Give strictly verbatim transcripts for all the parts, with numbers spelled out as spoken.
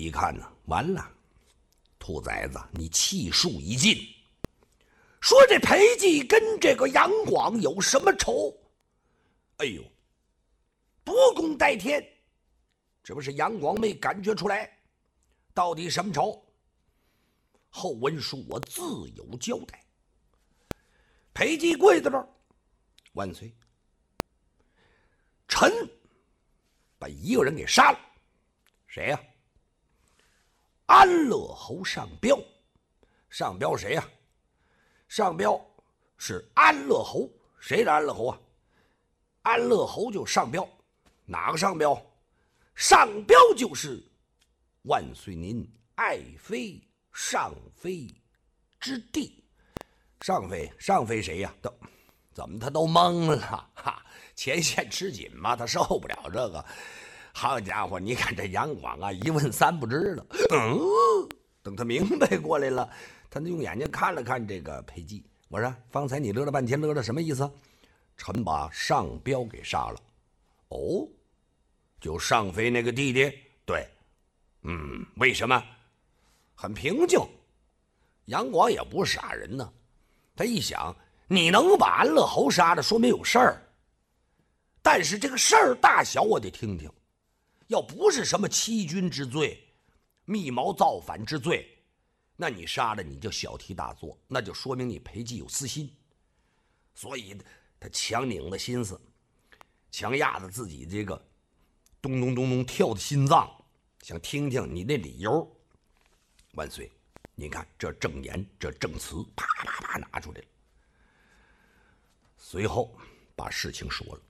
一看呢，完了，兔崽子，你气数已尽。说这裴寂跟这个杨广有什么仇？哎呦，不共戴天，这不是杨广没感觉出来，到底什么仇？后文书我自有交代。裴寂跪在这儿，万岁，臣把一个人给杀了。谁呀、啊？安乐侯上彪。上彪谁呀、啊？上彪是安乐侯。谁是安乐侯啊？安乐侯就上彪。哪个上彪？上彪就是万岁您爱妃上妃之弟。上妃，上妃谁呀、啊？都怎么他都懵了哈？前线吃紧嘛，他受不了这个。好家伙，你看这杨广啊，一问三不知了。嗯，等他明白过来了，他用眼睛看了看这个裴寂，我说：“方才你乐了半天，乐了什么意思？”臣把上彪给杀了。哦，就上妃那个弟弟？对，嗯，为什么？很平静。杨广也不是傻人呢，他一想，你能把安乐侯杀了，说明有事儿。但是这个事儿大小，我得听听。要不是什么欺君之罪、密谋造反之罪，那你杀了你就小题大做，那就说明你裴寂有私心。所以他强拧的心思，强压着自己这个咚咚咚咚跳的心脏，想听听你那理由。万岁，你看这证言、这证词，啪啪啪拿出来了。随后把事情说了。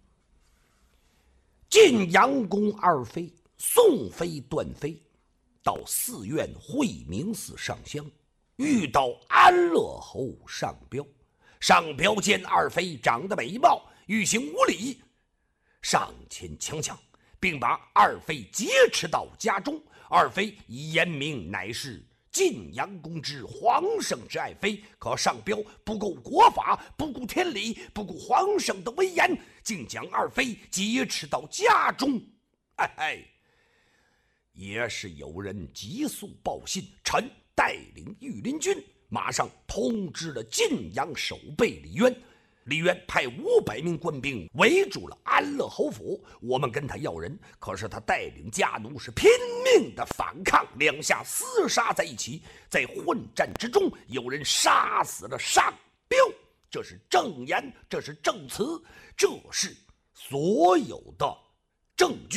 晋阳公二妃宋妃段妃到寺院惠明寺上香，遇到安乐侯上彪。上彪见二妃长得美貌，欲行无礼，上前强抢，并把二妃劫持到家中。二妃以言明乃是晋阳公之皇上之爱妃，可上彪不顾国法，不顾天理，不顾皇上的威严，竟将二妃劫持到家中。哎哎，也是有人急速报信，臣带领御林军马上通知了晋阳守备李渊。李渊派五百名官兵围住了安乐侯府，我们跟他要人，可是他带领家奴是拼命的反抗，两下厮杀在一起。在混战之中，有人杀死了上彪，这是证言，这是证词，这是所有的证据。